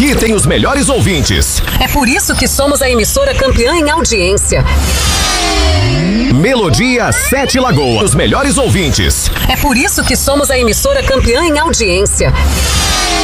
Aqui tem os melhores ouvintes. É por isso que somos a emissora campeã em audiência. Melodia Sete Lagoas. Os melhores ouvintes. É por isso que somos a emissora campeã em audiência.